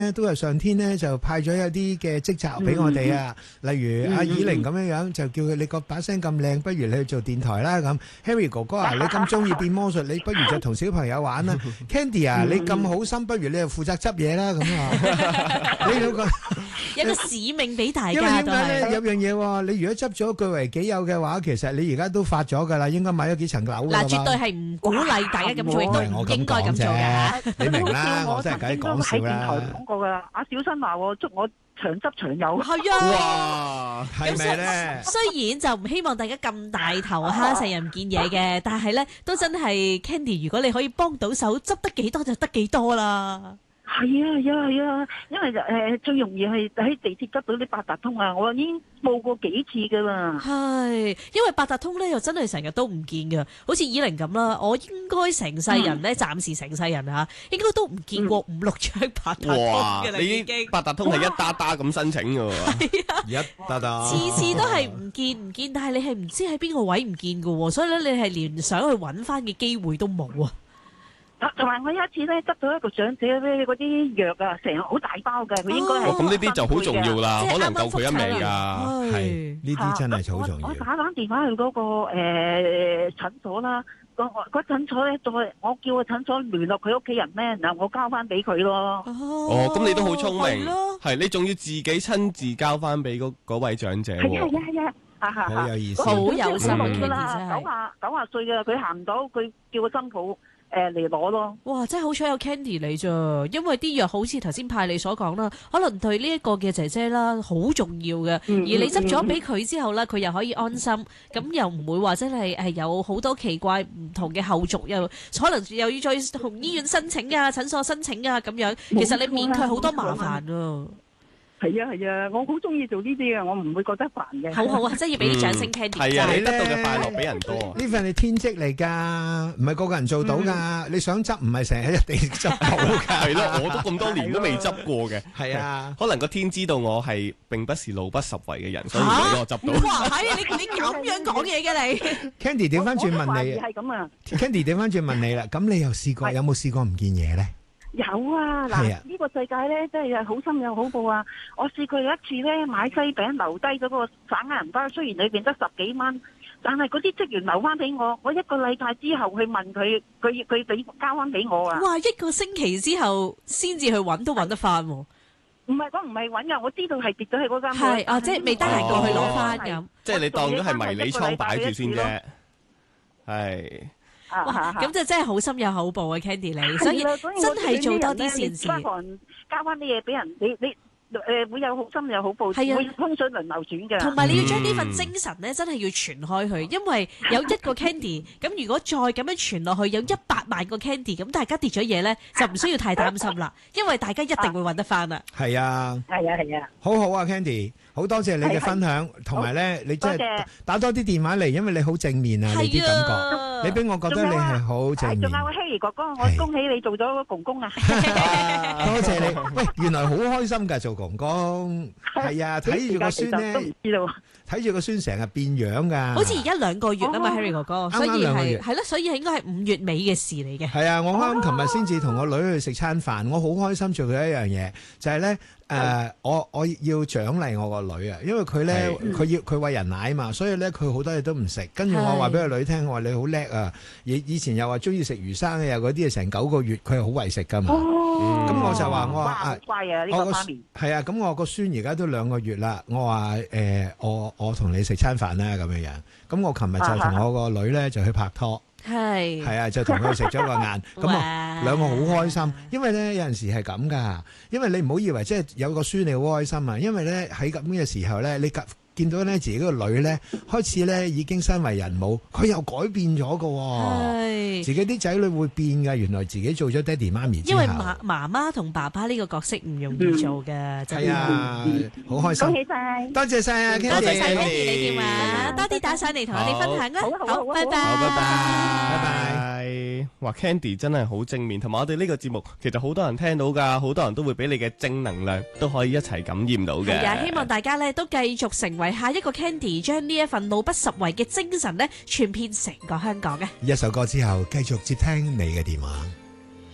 都係上天咧就派咗一啲嘅職責俾我哋啊，例如阿以玲咁樣樣，就叫佢你個把聲咁靚，不如你去做電台啦咁。Harry 哥哥啊，你咁中意變魔術，你不如就同小朋友玩啦。Candy 啊，你咁好心，不如你就負責執嘢啦咁啊。你兩個有個使命俾大因為家點解咧？ 都係。 有樣嘢喎，你如果執咗據為己有嘅話，其實你而家都發咗㗎啦，應該買咗幾層樓㗎啦嗱，絕對係唔鼓勵大家咁做，亦都唔應該咁做嘅。 你明啦，我真係梗係講笑喺電台啦。 講過噶，阿小新話祝我長執長有。 係啊， 哇， 係咪咧？ 雖然就唔希望大家咁大頭蝦成日唔見嘢嘅，但係咧都真係 Candy，如果你可以幫到手，執得幾多就得幾多啦。 係啊係啊係啊，因為最容易係喺地鐵執到啲八達通啊，我已經報過幾次噶啦。 係，因為八達通咧又真係成日都唔見嘅，好似以玲咁啦，我應該成世人咧，暫時成世人嚇，應該都唔見過5-6張八達通哇！ 嘅啦， 你已經。 八達通係一打打咁申請嘅喎。 一得得， 次次都係唔見，但係你係唔知喺邊個位唔見嘅喎，所以咧你係連想去揾翻嘅機會都冇啊！ 同埋我有一次咧執到一個長者咧嗰啲藥啊，成日好大包嘅，佢應該係哦，咁呢啲就好重要啦， 即係可能救佢一命㗎。 係呢啲真係好重要我。打返電話去嗰個診所啦，嗰診所咧再我叫個診所聯絡佢屋企人咧，然後我交翻俾佢咯。 哦，咁你都好聰明係咯， 係你仲要自己親自交翻俾嗰位長者係啊係喎。 啊係啊， 好有意思好有心啊㗎 Candy 啦， 真係 90歲嘅佢行唔到，佢叫個新抱嚟攞咯。 哇！真係好彩有 Candy 你咋，因為啲藥好似頭先派你所講啦，可能對呢一個嘅姐姐啦好重要嘅，而你執咗俾佢之後啦，佢又可以安心，咁又唔會話真係有好多奇怪唔同嘅後續，又可能又要再同醫院申請啊、診所申請啊咁樣，其實你免佢好多麻煩啊！ 係啊係啊，我好中意做呢啲嘅，我唔會覺得煩嘅。 好好啊，真係要俾啲掌聲 Candy。 係啊， 真係你得到嘅快樂比人多啊。 呢份係天職嚟㗎，唔係個個人做到㗎。你想執唔係成日一定執到㗎。 係咯，我都咁多年都未執過嘅。 係啊， 可能個天知道我係並不是路不拾遺嘅人，所以唔俾我執到。 哇！係你咁樣講嘢嘅你。 Candy 調翻轉問你係咁啊。 ，Candy 調翻轉問你啦，咁你又試過有冇試過唔見嘢咧？ 有啊，嗱， 係啊呢個世界咧真係好心有好報啊！我試過有一次咧買西餅留低嗰個散銀包，雖然裏邊得10幾蚊，但係嗰啲職員留翻俾我，我1個禮拜之後去問佢，佢俾交翻俾我啊！ 哇！1個星期之後先至去揾都揾得翻喎。 唔係，我唔係揾噶，我知道係跌咗喺嗰間鋪。 係啊，即係未得閒過去攞翻咁。 即係你當咗係迷你倉擺住先啫。係。 哇！咁就真係好心有好報啊 Candy 你，所以真係做多啲善事。 交翻啲嘢俾人，你會有好心有好報， 係啊會風水輪流轉㗎。 同埋你要將呢份精神咧，真係要傳開去，因為有1個 Candy，咁如果再咁樣傳落去，有100萬個 Candy，咁大家跌咗嘢咧，就唔需要太擔心啦，因為大家一定會揾得翻啦。 係啊， 係啊係啊， 好好啊 Candy，好多謝你嘅分享，同埋咧你真係打多啲電話嚟，因為你好正面啊，你啲感覺。你俾我覺得你係好正面。 仲有Harry哥哥，我恭喜你做咗公公啊！ 多謝你。喂，原來好開心㗎做公公。係啊，睇住個孫咧，睇住個孫成日變樣㗎。 好似而家2個月啊嘛 Harry 哥哥，所以係咯，所以應該係5月尾嘅事嚟嘅。 係啊，我啱琴日先至同個女去食餐飯，我好開心做佢一樣嘢，就係咧。我要獎勵我個女啊，因為佢咧佢餵人奶嘛，所以咧佢好多嘢都唔食。跟住我話俾個女聽，我話你好叻啊！以前又話中意食魚生嘅，又嗰啲係成9個月，佢係好為食噶嘛。咁我就話我話乖啊呢個媽咪。係啊，咁我個孫而家都2個月啦。我話我同你食餐飯啦咁樣樣。咁我琴日就同我個女咧就去拍拖。係啊，就同佢食咗個晏，咁啊2個好開心，因為咧有陣時係咁噶，因為你唔好以為即係有個孫你好開心啊，因為咧喺咁嘅時候咧，你見到咧自己個女咧開始咧已經身為人母，佢又改變咗噶，自己啲仔女會變噶，原來自己做咗爹哋媽咪之後， 因為媽媽同爸爸呢個角色唔容易做嘅， 係啊，好開心， 恭喜晒， 多謝晒啊， 多謝晒 Candy 你電話，多啲打上嚟同我哋分享啦，好，拜拜， 好，拜拜。哇 Candy 真係好正面，同埋我哋呢個節目其實好多人聽到㗎，好多人都會俾你嘅正能量都可以一齊感染到嘅。 係啊，希望大家咧都繼續成為下一個 Candy，將呢一份路不拾遺嘅精神咧傳遍成個香港嘅。 一首歌之後，繼續接聽你嘅電話。